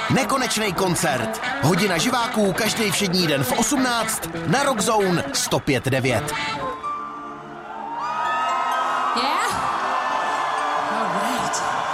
Nekonečný koncert. Hodina živáků každý všední den v 18 na Rock Zone 105.9. Yeah? All right.